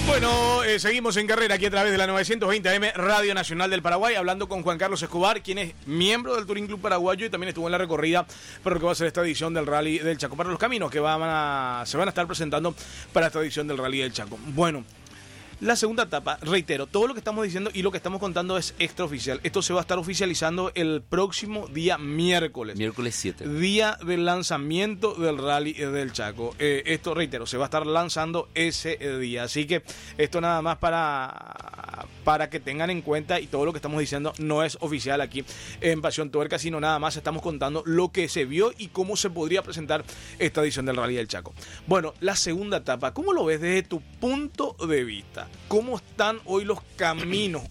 Bueno, seguimos en carrera aquí a través de la 920 AM Radio Nacional del Paraguay, hablando con Juan Carlos Escobar, quien es miembro del Touring Club Paraguayo y también estuvo en la recorrida para lo que va a ser esta edición del Rally del Chaco, para los caminos que se van a estar presentando para esta edición del Rally del Chaco. Bueno, la segunda etapa, reitero, todo lo que estamos diciendo y lo que estamos contando es extraoficial. Esto se va a estar oficializando el próximo día miércoles. Miércoles 7. Día del lanzamiento del Rally del Chaco. Esto, reitero, se va a estar lanzando ese día. Así que esto nada más para que tengan en cuenta, y todo lo que estamos diciendo no es oficial aquí en Pasión Tuerca, sino nada más estamos contando lo que se vio y cómo se podría presentar esta edición del Rally del Chaco. Bueno, la segunda etapa, ¿cómo lo ves desde tu punto de vista? ¿Cómo están hoy los caminos,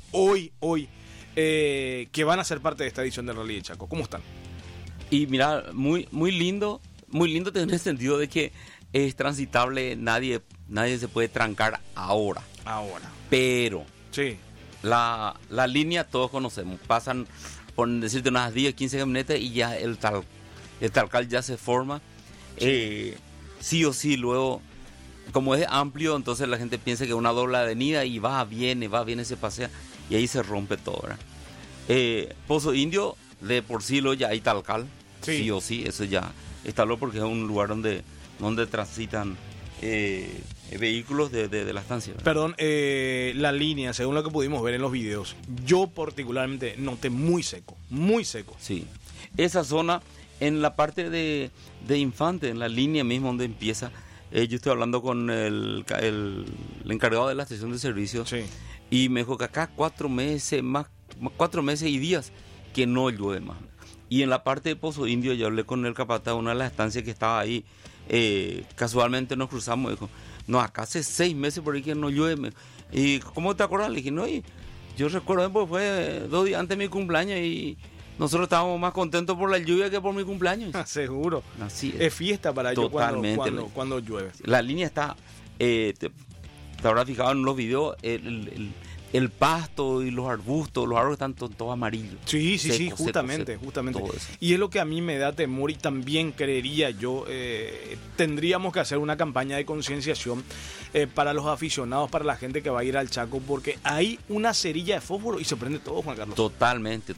que van a ser parte de esta edición del Rally del Chaco? ¿Cómo están? Y mira, muy lindo en el sentido de que es transitable, nadie se puede trancar ahora. Pero sí, la línea todos conocemos, pasan por decirte unas 10, 15 camionetas y ya el talcal ya se forma. Sí o sí, luego, como es amplio, entonces la gente piensa que es una doble avenida y viene, se pasea y ahí se rompe todo, ¿verdad? Pozo Indio, de por sí ya hay talcal, sí o sí, eso ya está loco porque es un lugar donde transitan vehículos de la estancia, ¿verdad? Perdón, la línea, según lo que pudimos ver en los videos, yo particularmente noté muy seco. Sí, esa zona, en la parte de Infante, en la línea misma donde empieza, yo estoy hablando con el encargado de la estación de servicio, sí, y me dijo que acá 4 meses y días que no llueve más. Y en la parte de Pozo Indio, yo hablé con el capataz, una de las estancias que estaba ahí, casualmente nos cruzamos, dijo, no, acá hace 6 meses por ahí que no llueve. ¿Y cómo te acuerdas? Le dije, no, y yo recuerdo, porque fue 2 días antes de mi cumpleaños y nosotros estábamos más contentos por la lluvia que por mi cumpleaños. Seguro. Así es fiesta para ellos cuando llueve. La línea está, te habrás fijado en los videos, el pasto y los arbustos, los árboles están todos amarillos. Sí, justamente. Y es lo que a mí me da temor, y también creería yo, tendríamos que hacer una campaña de concienciación para los aficionados, para la gente que va a ir al Chaco, porque hay una cerilla de fósforo y se prende todo, Juan Carlos. Totalmente.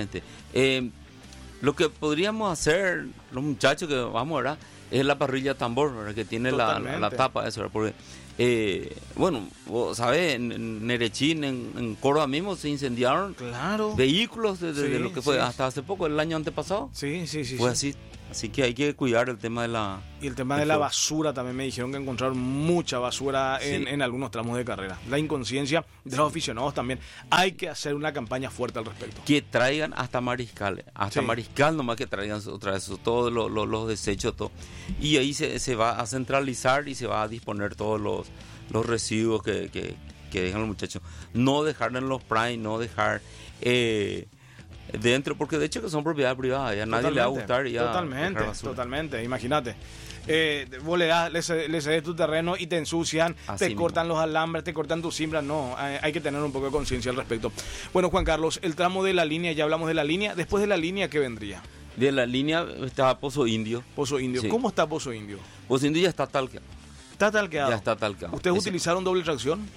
Lo que podríamos hacer los muchachos que vamos, ¿verdad?, es la parrilla tambor, ¿verdad?, que tiene la tapa, eso, ¿verdad? Porque bueno, vos sabés, en Nerechín, en Córdoba mismo se incendiaron vehículos desde lo que fue hasta hace poco, el año antepasado. Sí. Fue así que hay que cuidar el tema de la... Y el tema de la basura, también me dijeron que encontraron mucha basura en algunos tramos de carrera. La inconsciencia de los aficionados también. Hay que hacer una campaña fuerte al respecto. Que traigan hasta mariscales, mariscal nomás, que traigan otra vez todos los desechos, todo. Y ahí se va a centralizar y se va a disponer todos los residuos que dejan los muchachos. No dejar en los prime, no dejar... dentro, porque de hecho que son propiedad privada, ya nadie le va a gustar. Totalmente, imagínate. Vos le cedes tu terreno y te ensucian, te cortan los alambres, te cortan tus cimbras. No, hay que tener un poco de conciencia al respecto. Bueno, Juan Carlos, el tramo de la línea, ya hablamos de la línea. Después de la línea, ¿qué vendría? De la línea está Pozo Indio. Sí. ¿Cómo está Pozo Indio? Pozo Indio ya está talqueado. Ya está talqueado. ¿Ustedes utilizaron doble tracción?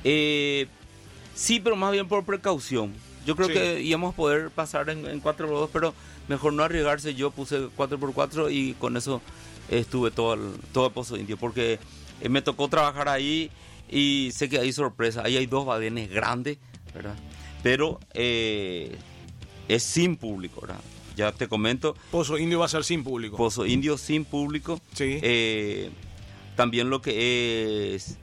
Sí, pero más bien por precaución. Yo creo que íbamos a poder pasar en 4x2, pero mejor no arriesgarse. Yo puse 4x4 y con eso estuve todo el Pozo Indio, porque me tocó trabajar ahí y sé que hay sorpresa. Ahí hay 2 badenes grandes, ¿verdad? Pero es sin público, ¿verdad? Ya te comento. Pozo Indio va a ser sin público. Pozo Indio sin público. Sí. También lo que es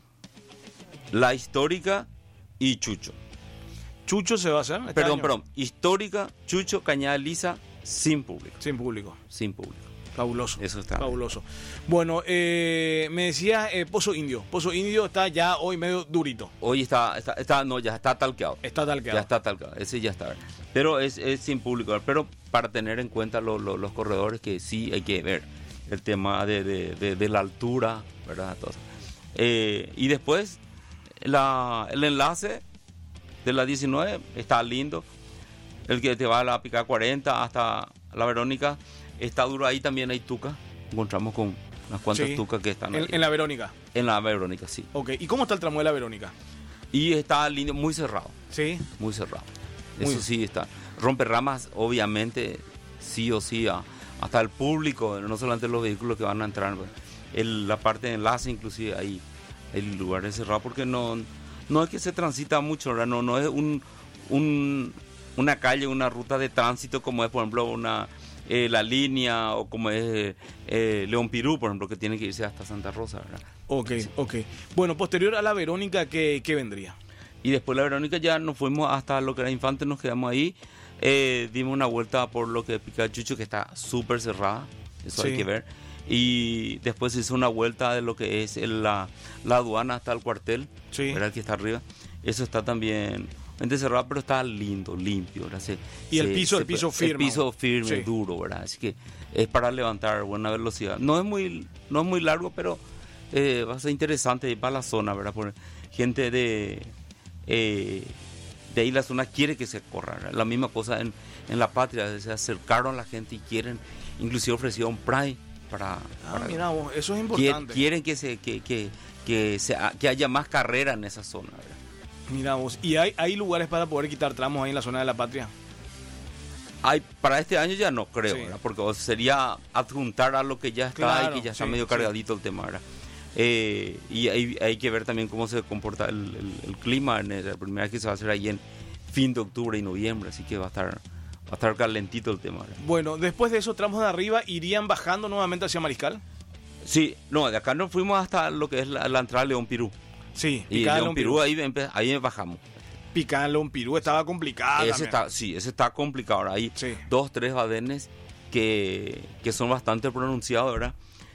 la histórica y Chucho. ¿Chucho se va a hacer? Perdón. Histórica, Chucho, Cañada Lisa, sin público. Sin público. Fabuloso. Eso está. Fabuloso. Bueno, me decía Pozo Indio. Pozo Indio está ya hoy medio durito. Hoy ya está talqueado. Ya está talqueado. Ese ya está. Pero es sin público. Pero para tener en cuenta los corredores, que sí hay que ver el tema de la altura, ¿verdad? Entonces, y después el enlace de la 19 está lindo. El que te va a la Picada 40 hasta la Verónica está duro. Ahí también hay tuca. Encontramos con unas cuantas Sí. tucas que están ahí. En la Verónica. En la Verónica, sí. Ok. ¿Y cómo está el tramo de la Verónica? Y está lindo, muy cerrado, Sí. muy cerrado. Muy Eso sí está. Romperramas, obviamente, sí o sí, hasta el público, no solamente los vehículos que van a entrar, la parte de enlace inclusive hay lugares cerrados porque no es que se transita mucho, ¿verdad? No es una calle, una ruta de tránsito como es, por ejemplo, la línea o como es León Pirú, por ejemplo, que tiene que irse hasta Santa Rosa, ¿verdad? Ok, ok. Bueno, posterior a la Verónica, ¿qué vendría? Y después la Verónica ya nos fuimos hasta lo que era Infante, nos quedamos ahí, dimos una vuelta por lo que es Picachucho, que está súper cerrada, eso Sí. hay que ver, y después se hizo una vuelta de lo que es la aduana hasta el cuartel, Sí. ¿verdad? Que está arriba, eso está también cerrado, pero está lindo, limpio, ¿verdad? Y el piso firme. El piso firme, Sí. duro, ¿verdad? Así que es para levantar buena velocidad. No es muy largo, pero va a ser interesante ir para la zona, ¿verdad? Por gente de ahí la zona quiere que se corra, ¿verdad? La misma cosa en La Patria, se acercaron la gente y quieren, inclusive ofrecieron Pride para Mira vos, eso es quieren, importante. quieren que haya más carrera en esa zona, ¿verdad? Mira vos, ¿y hay lugares para poder quitar tramos ahí en la zona de la Patria? Para este año ya no creo, Sí. ¿verdad? Porque sería adjuntar a lo que ya está Claro, y que ya está sí, medio sí. cargadito el tema, ¿verdad? Y hay que ver también cómo se comporta el clima en la primera vez que se va a hacer ahí en fin de octubre y noviembre, así que va a estar calentito el tema, ¿verdad? Bueno, después de esos tramos de arriba, ¿irían bajando nuevamente hacia Mariscal? Sí, no, de acá nos fuimos hasta lo que es la entrada de León Pirú. Sí, Y Picada León Pirú ahí bajamos. Picada en León Pirú estaba complicada. Ese también. ese está complicado. Ahora hay Sí. 2-3 badenes que son bastante pronunciados, ¿verdad?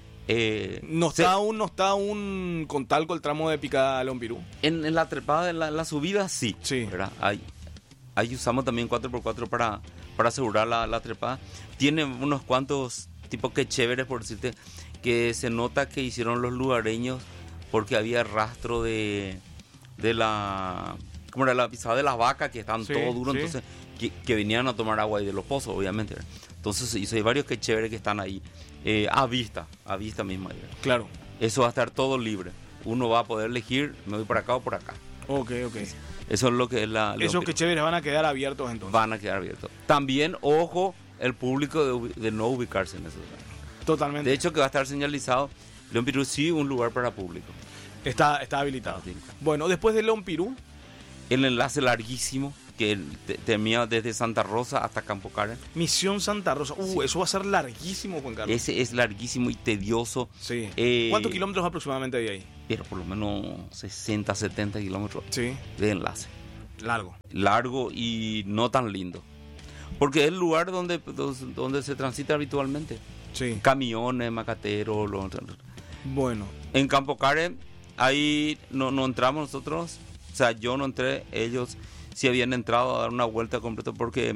No está aún con talco el tramo de Picada a León Pirú. En la trepada, en la subida, sí. Sí. ¿Verdad? Ahí usamos también 4x4 para asegurar la trepada. Tiene unos cuantos tipos que chéveres, por decirte, que se nota que hicieron los lugareños porque había rastro de la... como era la pisada de las vacas, que estaban Sí, todo duros, sí. entonces que venían a tomar agua ahí de los pozos, obviamente, ¿verdad? Entonces hay varios que chéveres que están ahí a vista misma, ¿verdad? Claro. Eso va a estar todo libre, uno va a poder elegir, me voy por acá o por acá. Ok. Eso es lo que es Esos que chéveres van a quedar abiertos entonces. van a quedar abiertos. También, ojo, el público de no ubicarse en eso. Totalmente. De hecho, que va a estar señalizado León Pirú, sí, un lugar para público. Está habilitado. Bueno, después de León Pirú, El enlace larguísimo que termina desde Santa Rosa hasta Campo Karen. Misión Santa Rosa. Sí. Eso va a ser larguísimo, Juan Carlos. Ese es larguísimo y tedioso. Sí. Eh, ¿Cuántos kilómetros aproximadamente hay ahí? Pero por lo menos 60, 70 kilómetros Sí. de enlace. Largo. Largo y no tan lindo. Porque es el lugar donde se transita habitualmente. Sí. Camiones, macateros. Bueno. En Campo Karen, ahí no entramos nosotros. O sea, yo no entré. Ellos sí habían entrado a dar una vuelta completa porque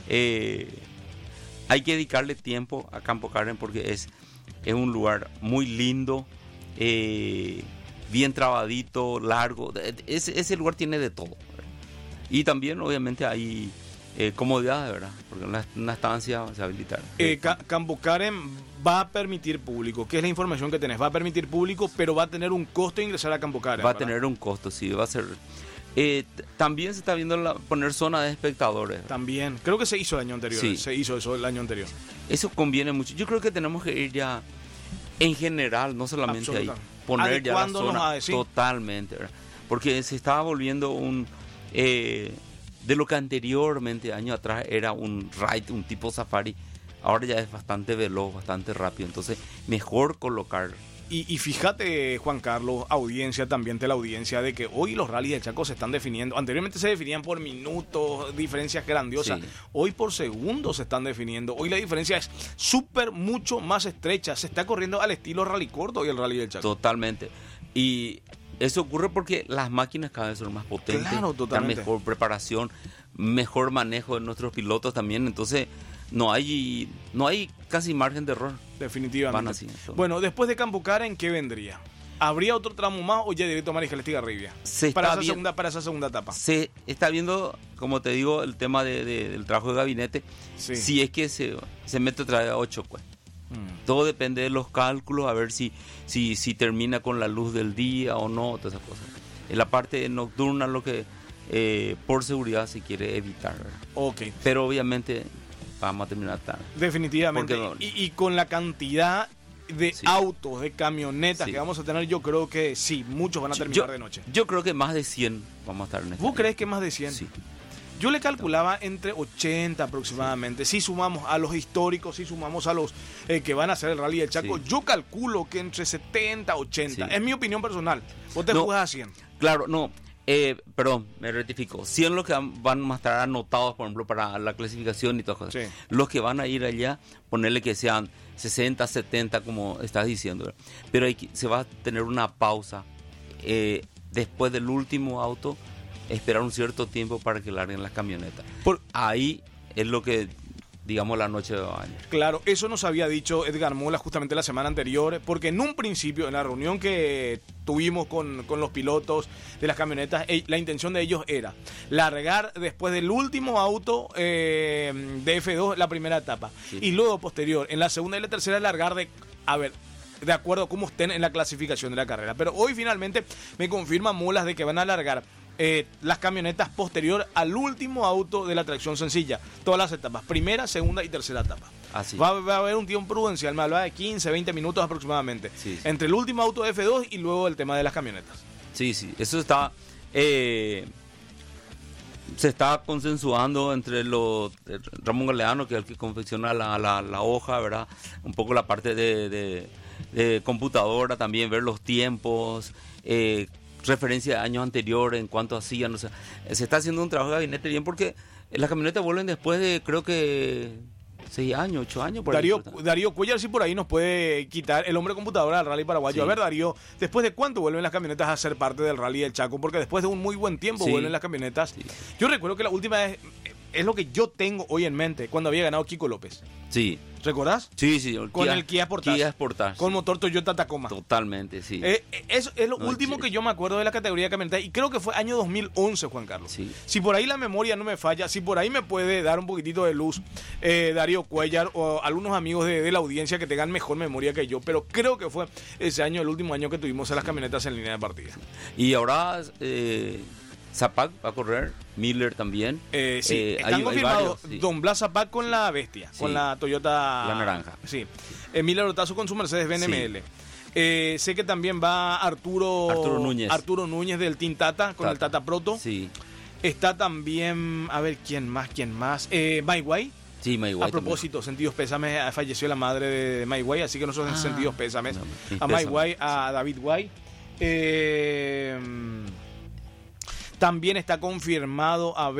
hay que dedicarle tiempo a Campo Karen porque es un lugar muy lindo, bien trabadito, largo. Ese lugar tiene de todo, ¿verdad? Y también, obviamente, hay comodidades, ¿verdad? Porque una estancia se habilitaron. Campo Karen va a permitir público. ¿Qué es la información que tenés? Va a permitir público, pero va a tener un costo ingresar a Campo Karen. Va a ¿verdad? tener un costo, sí, va a ser... también se está viendo poner zona de espectadores. También. Creo que se hizo el año anterior. Sí. Se hizo eso el año anterior. Eso conviene mucho. Yo creo que tenemos que ir ya en general, no solamente ahí, Absolutamente. poner ya la Adecuándonos zona a decir. totalmente, ¿verdad? Porque se estaba volviendo de lo que anteriormente, años atrás, era un ride, un tipo safari. Ahora ya es bastante veloz, bastante rápido. Entonces, mejor colocar. Y fíjate, Juan Carlos, audiencia, también de la audiencia, de que hoy los rallies del Chaco se están definiendo. Anteriormente se definían por minutos, diferencias grandiosas. Sí. Hoy por segundos se están definiendo. Hoy la diferencia es mucho más estrecha. Se está corriendo al estilo rally corto y el rally del Chaco. Totalmente. Y eso ocurre porque las máquinas cada vez son más potentes. Claro, totalmente. Mejor preparación, mejor manejo de nuestros pilotos también. Entonces, no hay casi margen de error. Definitivamente. Van así, todo. Bueno, después de Campo Karen, ¿qué vendría? ¿Habría otro tramo más o ya directo a Mariscal Estigarribia? Para esa segunda etapa. Se está viendo, como te digo, el tema del trabajo de gabinete. Sí. Si es que se mete otra vez a 8, pues. Todo depende de los cálculos, a ver si termina con la luz del día o no, todas esas cosas. En la parte nocturna lo que por seguridad se quiere evitar, ¿verdad? Ok. Pero obviamente vamos a terminar tarde. Definitivamente. Porque Y con la cantidad de Sí. autos, de camionetas Sí. que vamos a tener, yo creo que sí, muchos van a terminar de noche. Yo creo que más de 100 vamos a estar en este ¿Vos año. crees que más de 100? Sí. Yo le calculaba entre 80 aproximadamente. Si sumamos a los históricos, si sumamos a los que van a hacer el Rally del Chaco, Sí. yo calculo que entre 70 80. Sí. Es mi opinión personal. Vos te No. jugás a 100. Claro, no. Perdón, me rectifico. 100 los que van a estar anotados, por ejemplo, para la clasificación y todas cosas. Sí. Los que van a ir allá, ponerle que sean 60, 70, como estás diciendo, ¿verdad? Pero se va a tener una pausa después del último auto, esperar un cierto tiempo para que larguen las camionetas. Ahí es lo que, digamos, la noche de baño. Claro, eso nos había dicho Edgar Mola justamente la semana anterior, porque en un principio, en la reunión que tuvimos con los pilotos de las camionetas, la intención de ellos era largar después del último auto de F2 la primera etapa, Sí. y luego posterior, en la segunda y la tercera, largar de acuerdo a cómo estén en la clasificación de la carrera. Pero hoy finalmente me confirma Molas de que van a largar las camionetas posterior al último auto de la tracción sencilla, todas las etapas, primera, segunda y tercera etapa. Así. Va a haber un tiempo prudencial, me hablaba de 15, 20 minutos aproximadamente, Sí, sí. entre el último auto de F2 y luego el tema de las camionetas. Sí, sí, eso está se está consensuando entre Ramón Galeano, que es el que confecciona la hoja, ¿verdad? Un poco la parte de computadora también, ver los tiempos, referencia de años anteriores en cuanto hacían, o sea, se está haciendo un trabajo de gabinete bien porque las camionetas vuelven después de, creo que 6 años, 8 años. Por ahí, Darío Cuellar, sí, por ahí nos puede quitar el hombre computadora del Rally Paraguayo. Sí. A ver, Darío, ¿después de cuánto vuelven las camionetas a ser parte del Rally del Chaco? Porque después de un muy buen tiempo Sí. vuelven las camionetas. Sí. Yo recuerdo que la última vez, es lo que yo tengo hoy en mente, cuando había ganado Kiko López. Sí, ¿Recordás? sí, sí. Con el Kia Sportage. Kia Sportage, Con sí. motor Toyota Tacoma. Totalmente, sí. Eso es lo No, último sí. que yo me acuerdo de la categoría de camioneta, y creo que fue año 2011, Juan Carlos. Sí. Si por ahí la memoria no me falla, si por ahí me puede dar un poquitito de luz Darío Cuellar o algunos amigos de la audiencia que tengan mejor memoria que yo, pero creo que fue ese año, el último año que tuvimos a las camionetas en línea de partida. Y ahora Zapac va a correr, Miller también. Sí, están hay confirmados varios, sí. Don Blas Zapac con la Bestia, Sí. con la Toyota... La naranja. Sí. Miller Ortazo con su Mercedes-Benz ML. Sé que también va Arturo Núñez del Team Tata, con el Tata Proto. Sí. Está también, a ver, ¿quién más? Maiguay. Sí, Maiguay A propósito, sentidos pésames, falleció la madre de Maiguay, así que nosotros sentidos pésames. Sí, A Maiguay, a David Guay. También está confirmado, a ver,